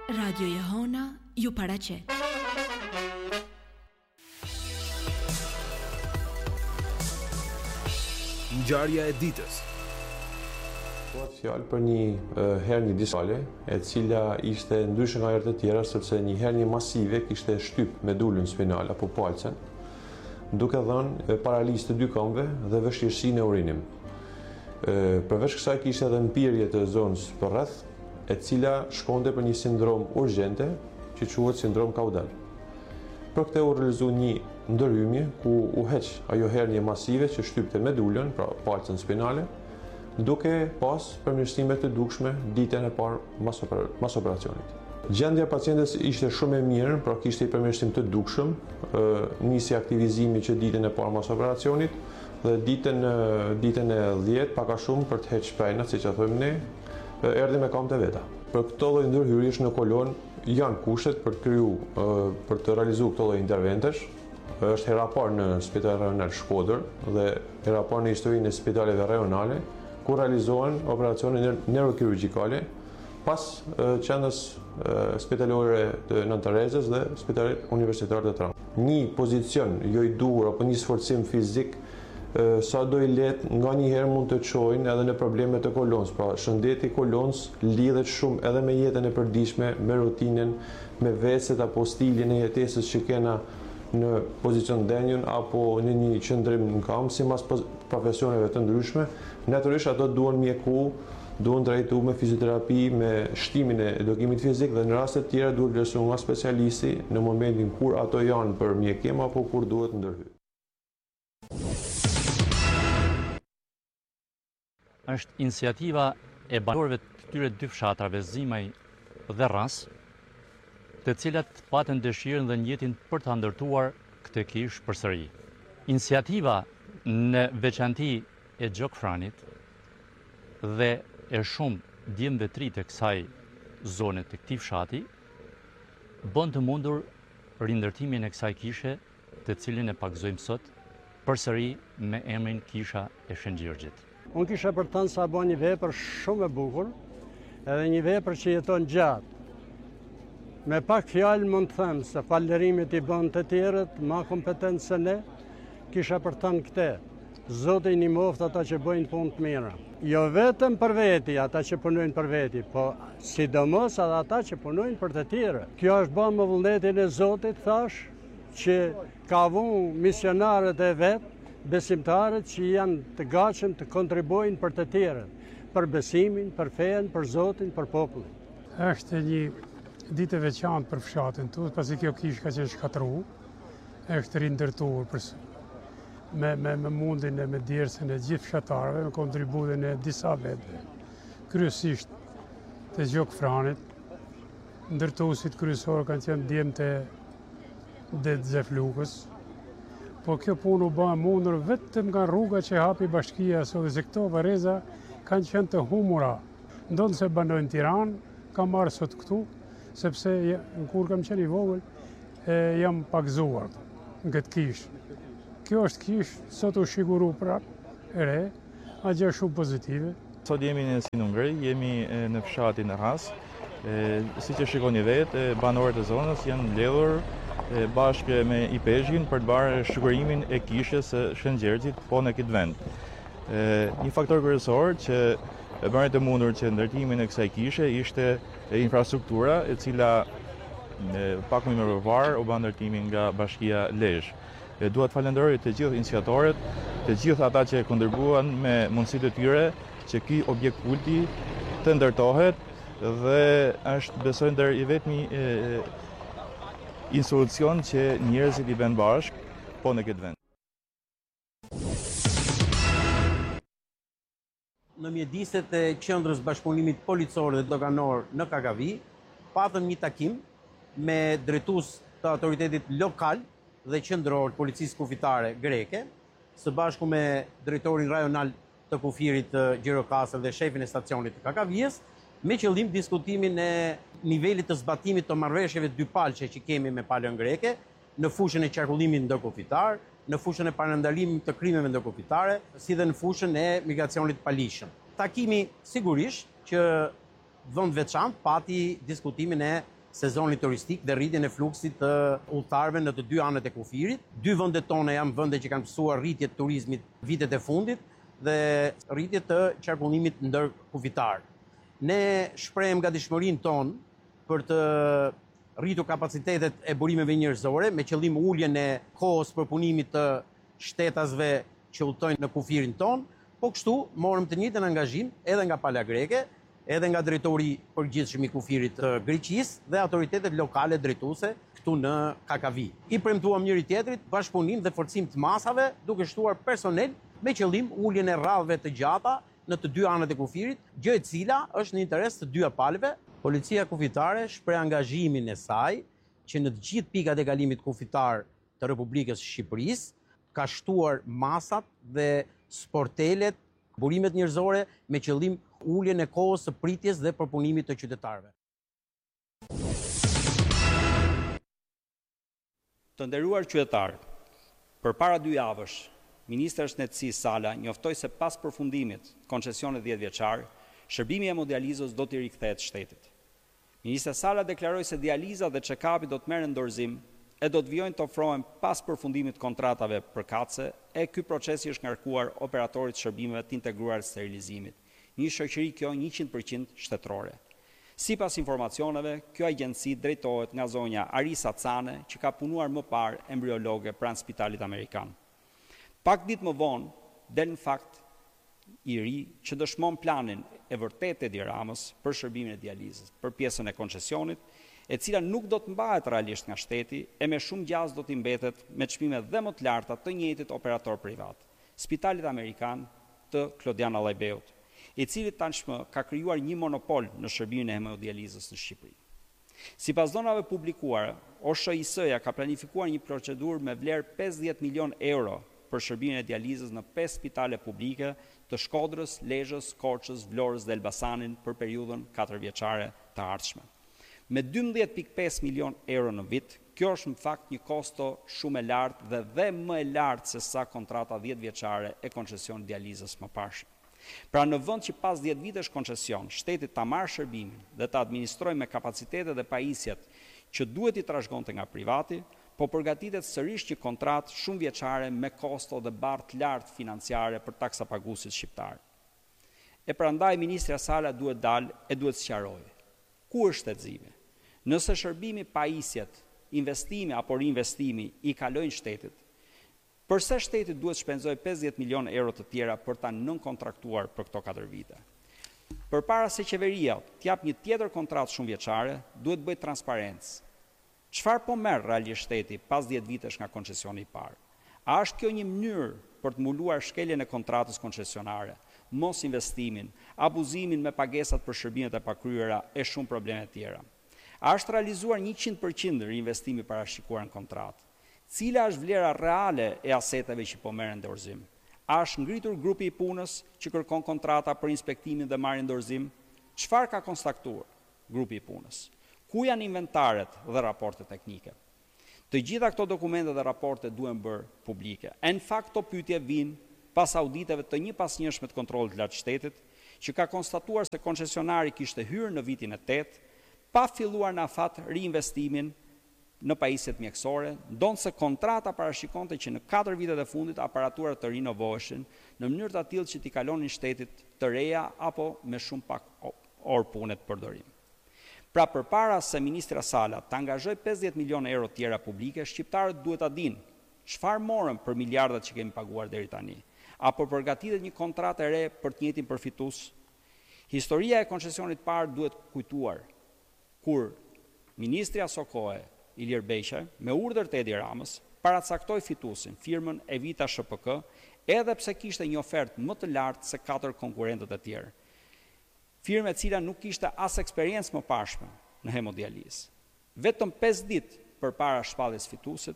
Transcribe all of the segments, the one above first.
Radio Jehona ju paraqet. Ngjarja e ditës. Fjalë për një hernie discale, e cila ishte ndryshe nga herët e tjera, sepse një hernie masive kishte shtyp medulën spinal apo palcen, duke dhënë paralizë të dy këmbëve dhe vështirësi në urinim. Përveç kësaj kishte edhe mpirje të zonës përreth, e cila shkonte për një sindrom urgjente që quhet sindrom kaudal. Për këtë u realizu një ndërhyrje ku u heq ajo hernie masive që shtypte medulën, pra palcen spinale, duke pas përmirësime të dukshme ditën e parë mas operacionit. Gjendja e pacientes ishte shumë e mirë, pra kishte i përmirësim të dukshëm, nisi aktivizimi që ditën e parë mas operacionit dhe ditën e 10 paka shumë për të heq prenat, siç e thojmë ne, erdhi me këmbët e veta. Për këto lloj ndërhyrjesh në kolon janë kushtet për të realizuar këto lloj interventesh. Është hera parë në Spitalin Rajonal Shkodër dhe hera parë në historinë e spitaleve rajonale ku realizohen operacione neurokirurgjikale pas qendrës spitalore të Nën Terezës dhe Spitalit Universitar të Tiranë. Një pozicion jo i duhur apo një sforcim fizik sa do i let nga njëherë mund të çojnë edhe në probleme të kolonës. Pra shëndeti i kolonës lidhet shumë edhe me jetën e përditshme, me rutinën, me veset apo stilin e jetesës që kena në pozicion denjën apo në një qëndrim në kam, sipas profesioneve të ndryshme. Natyrisht ato duhen mjeku, duhen drejtu me fizioterapi, me shtimin e edukimit fizik dhe në raste të tjera duhet vlerësuar nga specialisti në momentin kur ato janë për mjekim apo kur duhet ndërhyrë. Është iniciativa e banorëve të këtyre dy fshatrave, Zimaj dhe Rras, të cilat patën dëshirën dhe njetin për të ndërtuar këtë kishë përsëri. Iniciativa në veçanti e Gjokfranit dhe e shumë djemve të ri të kësaj zone të këtij fshati bën të mundur rindërtimin e kësaj kishe, të cilin e paktësojmë sot përsëri me emrin Kisha e Shëngjirgjit. Unë kisha për thënë sa bën një vepër shumë e bukur, edhe një vepër që jeton gjatë. Me pak fjalë mund të them se falënderimit i bën të tjerët, ma kompetent se ne, kisha për thënë këtë. Zoti i njoft ata që bëjnë punë të mira. Jo vetëm për veti, ata që punojnë për veti, po sidomos edhe ata që punojnë për të tjerët. Kjo është bën me vullnetin e Zotit, thash, që ka vënë misionarët e vet, besimtarët që janë të gatshëm të kontribuojnë për të tjerët, për besimin, për fenë, për Zotin, për popullin. Është një ditë e veçantë për fshatin tonë, pasi kjo kishë ka qenë shkatërruar, është rindërtuar me mundin e me djersën e gjithë fshatarëve, me kontributin e disa vetëve, kryesisht të Gjokfranit. Ndërtuesit kryesorë kanë qenë djemtë e Xeflukës. Po kjo punë u bë mundur vetëm nga rruga që hapi bashkia sot, se këto varreza kanë qenë të humura. Ndonë se banojnë në Tiranë, kam marrë sot këtu, sepse kur kam qenë i vogël, jam pagzuar në këtë kishë. Kjo është kishë, sot u shiguru prapë, e re, a gjë shumë pozitive. Sot jemi në Sinungri, jemi në fshatin e Rras. Si që shikoni vetë, banorët e zonës janë mbledhur bashkë me IPESH-in për të bërë shikurimin e kishës së Shëngjirgjit po në këtë vend. Një faktor kryesor që bëri të mundur që ndërtimin e kësaj kishe ishte infrastruktura, e cila pak më parë u bë ndërtimi nga Bashkia Lezhë. Dua të falenderoj të gjithë iniciatorët, të gjithë ata që kontribuan me mundësitë e tyre që ky objekt kulti të ndërtohet dhe është besoj ndër i vetmi institucion që njerëzit i bën bashkë po në këtë vend. Në mjediset e qendrës bashkëpunimit policor dhe doganor në Kakavi, patëm një takim me drejtues të autoritetit lokal dhe qendror të policisë kufitare greke, së bashku me drejtorin rajonal të kufirit të Gjirokastër dhe shefin e stacionit të Kakavijës, me qëllim diskutimin e nivelit të zbatimit të marrëveshjeve dypalçe që kemi me palën greke, në fushën e qarkullimit ndërkufitar, në fushën e parandalimit të krimeve ndërkufitare, si dhe në fushën e migracionit palishëm. Takimi sigurisht që dhënë veçantë pati diskutimin e sezonit turistik dhe rritjen e fluksit të udhëtarëve në të dy anët e kufirit. Dy vendet tona janë vende që kanë mësuar rritje të turizmit vitet e fundit dhe rritje të qarkullimit ndër kufitar. Ne shprehim gatishmërinë tonë për të rritur kapacitetet e burimeve njerëzore me qëllim uljen e kohës përpunimit të shtetasve që udhtojnë në kufirin ton, po kështu morëm të njëjtën angazhim edhe nga pala greke, edhe nga drejtori përgjithshëm i kufirit të Greqisë dhe autoritetet lokale drejtuese këtu në Kakavi. I premtuam njëri tjetrit bashkëpunim dhe forcim të masave, duke shtuar personel me qëllim uljen e rradhëve të gjata në të dy anët e kufirit, gjë e cila është në interes të dy palëve. Policia kufitare shpreh angazhimin e saj që në të gjithë pikat e kalimit kufitar të Republikës së Shqipërisë ka shtuar masat dhe sportelet, burimet njerëzore me qëllim uljen e kohës së pritjes dhe përpunimit të qytetarëve. Të nderuar qytetarë, përpara 2 javësh, Ministri i Shëndetësisë Sala njoftoi se pas përfundimit të koncesionit 10 vjeçar, shërbimi i hemodializës do t'i rikthehet shtetit. Ministri Sala deklaroi se dializa dhe check-upi do të merren në dorëzim e do të vijojnë të ofrohen pas përfundimit të kontratave përkatëse e ky procesi është ngarkuar operatorit të shërbimeve të integruar të sterilizimit, një shoqëri kjo 100% shtetërore. Sipas informacioneve, kjo agjenci drejtohet nga zonja Arisa Cane, që ka punuar më parë embriologe pranë Spitalit Amerikan. Pak ditë më vonë, del në fakt i ri që dëshmon planin e vërtetë të Edi Ramës për shërbimin e dializës, për pjesën e koncesionit, e cila nuk do të mbahet realisht nga shteti e me shumë gjasë do t'i mbetet me çmime dhe më të larta të njëjtit operator privat, Spitalit Amerikan të Klodian Allajbeut, i cili tashmë ka krijuar një monopol në shërbimin e hemodializës në Shqipëri. Sipas dhënave publikuara, OSHIS-ja ka planifikuar një procedurë me vlerë 50 milion euro për shërbimin e dializës në 5 spitale publike të Shkodrës, Lezhës, Korçës, Vlorës dhe Elbasanit për periudhën 4 vjeçare të ardhshme. Me 12.5 milion euro në vit, kjo është në fakt një kosto shumë e lartë dhe më e lartë se sa kontrata 10 vjeçare e koncesion dializës më parshme. Pra në vend që pas 10 vitesh koncesion, shteti ta marrë shërbimin dhe ta administrojë me kapacitetet dhe pajisjet që duhet i trashëgonte nga privati, po përgatitet sërish një kontratë shumë vjeçare me kosto dhe barë të lartë financiare për taksapaguesit shqiptar. E prandaj Ministri Sala duhet dalë e duhet sqarojë. Ku është shtetëzimi? Nëse shërbimi, pajisjet, investimi apo reinvestimi i kalojnë shtetit, përse shteti duhet shpenzojë 50 milion euro të tjera për ta nënkontraktuar për këto 4 vite? Përpara se qeveria t'jap një tjetër kontratë shumë vjeçare, duhet bëjë transparencë. Çfarë po merr realisht shteti pas 10 vitesh nga koncesioni i parë? A është kjo një mënyrë për të mbuluar shkeljen e kontratës koncesionare, mos investimin, abuzimin me pagesat për shërbimet e pakryera e shumë probleme tjera? A është realizuar 100% reinvestimi parashikuar në kontratë? Cila është vlera reale e aseteve që po merren në dorëzim? A është ngritur grupi i punës që kërkon kontrata për inspektimin dhe marrjen në dorëzim? Çfarë ka konstatuar grupi i punës? Ku janë inventaret dhe raportet teknike? Të gjitha këto dokumente dhe raporte duhen bërë publike. E në fakt këto pyetje vijnë pas auditeve të njëpasnjëshme të kontrollit të lartë shtetit, që ka konstatuar se koncesionari kishte hyrë në vitin e 8, pa filluar në afat reinvestimin në pajisjet mjekësore, ndonse kontrata parashikonte që në 4 vitet e fundit aparaturat të rinovoheshin në mënyrë të tillë që t'i kalonin shtetit të reja apo me shumë pak orë pune të përdorim. Pra përpara se Ministra Sala të angazhoj 50 milion euro tjera publike, shqiptarët duhet ta dinë çfarë morën për miliardat që kemi paguar deri tani, apo përgatitet një kontratë e re për të njëjtin përfitues. Historia e koncesionit parë duhet kujtuar, kur Ministri Asokoe Ilir Beqaj, me urdhër të Edi Ramës, paracaktoi fituesin, firmën Evita SHPK, edhe pse kishte një ofertë më të lartë se 4 konkurrentët e tjerë. Firmë e cila nuk kishte as eksperiencë më parshme në hemodializë. Vetëm 5 ditë përpara shpalljes fituesit,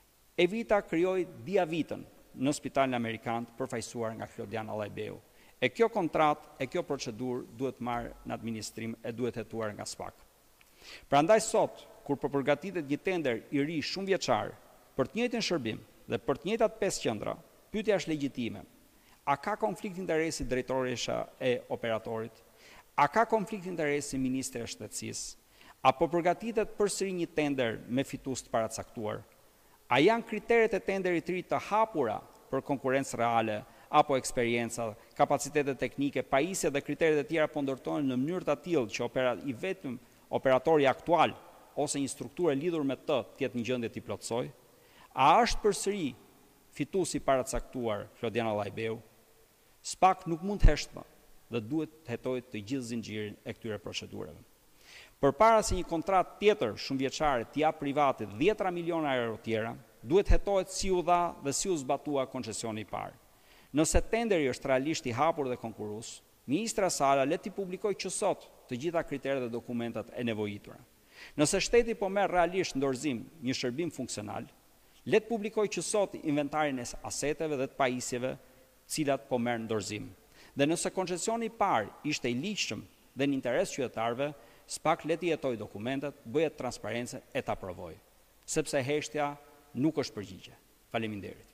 Evita krijoi Diavitën në Spitalin Amerikan përfaqësuar nga Klodian Allajbeu. E kjo kontratë e kjo procedurë duhet marrë në administrim e duhet hetuar nga SPAK. Prandaj sot, kur po përgatitet një tender i ri shumë vjeçar për të njëjtin shërbim dhe për të njëjtat 5 qendra, pyetja është legjitime. A ka konflikt interesi drejtoresha e operatorit? A ka konflikt interesi Ministri i Shtetësisë? Apo përgatitet përsëri një tender me fitues të paracaktuar? A janë kriteret e tenderit të ri të hapura për konkurrencë reale, apo eksperjenca, kapacitetet teknike, pajisje dhe kriteret e tjera po ndërtohen në mënyrë të tillë që i vetëm operatori aktual ose një strukturë lidhur me të jetë në gjendje të plotësoj? A është përsëri fituesi paracaktuar Flodiana Llajbeu? SPAK nuk mund të heshtë më dhe duhet të hetojë të gjithë zinxhirin e këtyre procedurave. Përpara se një kontratë tjetër shumëvjeçare t'i jap privatit 10 miliona euro tjera, duhet hetohet si u dha dhe si u zbatua koncesioni i parë. Nëse tenderi është realisht i hapur dhe konkurrues, ministra Sala le t'i publikojë që sot të gjitha kriteret dhe dokumentat e nevojitura. Nëse shteti po merr realisht në dorëzim një shërbim funksional, le të publikojë që sot inventarin e aseteve dhe të pajisjeve, cilat po merr në dorëzim. Dhe nëse koncesioni i parë ishte i ligjshëm dhe në interes qytetarëve, SPAK le t'i jetojë dokumentat, bëhet transparencë e ta provojë, sepse heshtja nuk është përgjigje. Faleminderit.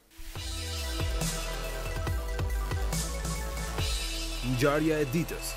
Ngjarja e ditës.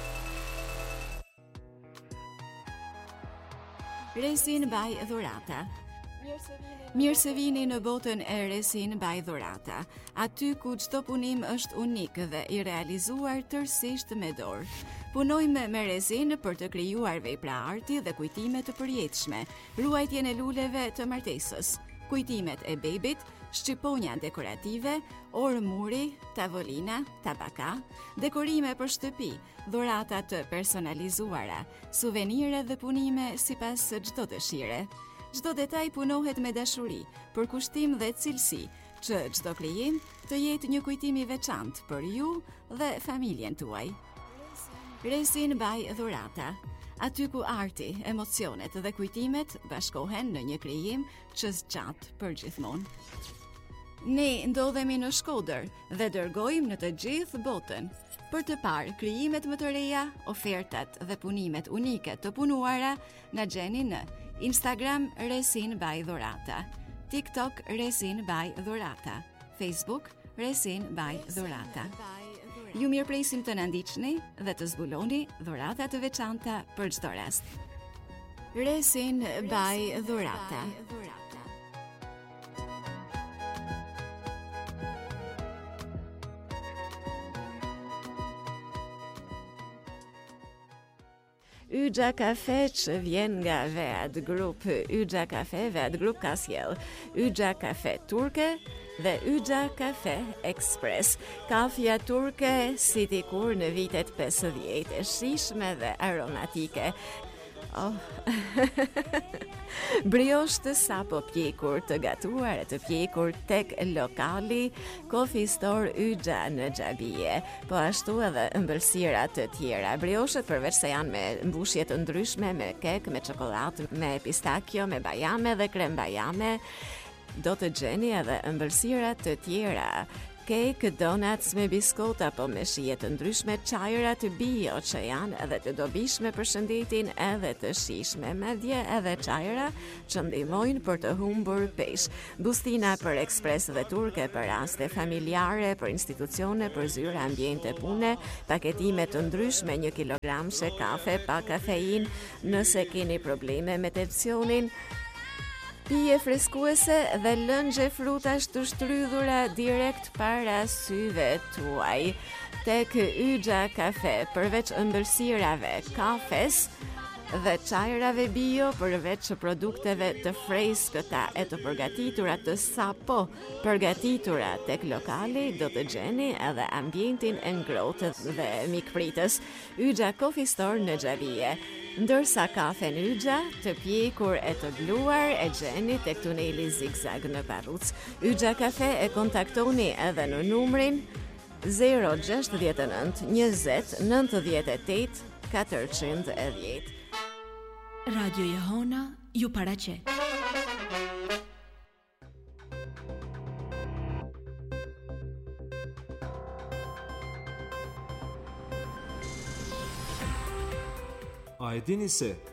Resin Baj Dhurata. Mirë se vini në botën e Resin Baj Dhurata, aty ku çdo punim është unik dhe i realizuar tërësisht me dorë. Punojmë me resin për të krijuar vepra arti dhe kujtime të përjetshme, ruajtjen e luleve të martesës, kujtimet e bebit, shqiponja dekorative, orë muri, tavolina, tabaka, dekorime për shtëpi, dhurata të personalizuara, suvenire dhe punime sipas çdo dëshire. Çdo detaj punohet me dashuri, për kushtim dhe cilësi, që çdo krijim të jetë një kujtim i veçantë për ju dhe familjen tuaj. Resin Baj Dhurata, aty ku arti, emocionet dhe kujtimet bashkohen në një krijim që zgjat për gjithmonë. Ne ndodhemi në Shkodër dhe dërgojmë në të gjithë botën për të parë krijimet më të reja, ofertat dhe punimet unike të punuara na gjeni në Instagram Resin Baj Dhurata, TikTok Resin Baj Dhurata, Facebook Resin Baj Dhurata. Ju mirëpresim të na ndiqni dhe të zbuloni dhurata të veçanta për çdo rast. Resin Baj Dhurata. Yxha Kafe që vjen nga Vead Group. Yxha Kafe, Vead Group ka sjell Yxha Kafe turke dhe Yxha Kafe Express. Kafja turke si dikur në vitet 50, e shijshme dhe aromatike. Oh. Briosh të sapo pjekur, të gatuar e të pjekur tek lokali Coffee Store Yxha në Xhabie, po ashtu edhe ëmbëlsira të tjera. Brioshet përveç se janë me mbushje të ndryshme, me kek, me çokoladë, me pistakjo, me bajame dhe krem bajame, do të gjeni edhe ëmbëlsira të tjera. Kek, donuts me biskota apo me shije të ndryshme, çajra të bio që janë edhe të dobishme për shëndetin edhe të shijshme, madje edhe çajra që ndihmojnë për të humbur peshë. Bustina për ekspres dhe turke për raste familjare, për institucione, për zyra, ambiente pune, paketime të ndryshme 1 kilogramshe kafe pa kafein, nëse keni probleme me tensionin, pije freskuese dhe lëngje frutash të shtrydhura direkt para syve tuaj. Tek Yxha Kafe, përveç ëmbëlsirave, kafes dhe çajrave bio, përveç produkteve të freskëta e të përgatitura të sapo përgatitura tek lokali, do të gjeni edhe ambientin e ngrohtë dhe mikpritës. Yxha Coffee Store në Xhabie. Ndërsa kafen Yxha, të pjekur e të bluar, e gjeni tek tuneli Zigzag në Parruc. Yxha Kafe e kontaktoni edhe në numrin 069 20 98 410. Radio Jehona ju paraqet. A e dini se